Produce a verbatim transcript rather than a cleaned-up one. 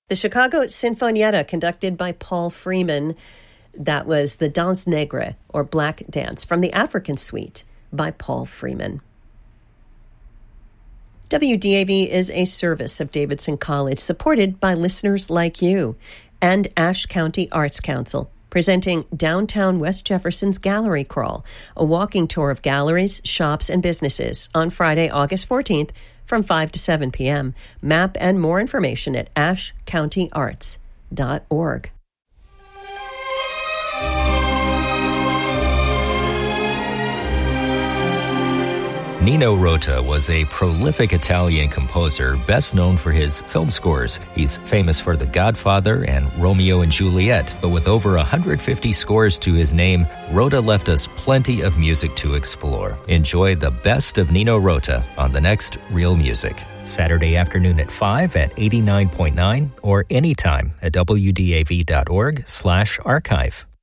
The Chicago Sinfonietta, conducted by Paul Freeman. That was the Danse Negre, or Black Dance, from the African Suite by Paul Freeman. W D A V is a service of Davidson College, supported by listeners like you, and Ashe County Arts Council, presenting Downtown West Jefferson's Gallery Crawl, a walking tour of galleries, shops, and businesses on Friday, August fourteenth from five to seven p.m. Map and more information at ashe county arts dot org. Nino Rota was a prolific Italian composer, best known for his film scores. He's famous for The Godfather and Romeo and Juliet, but with over one hundred fifty scores to his name, Rota left us plenty of music to explore. Enjoy the best of Nino Rota on the next Real Music, Saturday afternoon at five at eighty-nine point nine or anytime at w d a v dot org slash archive.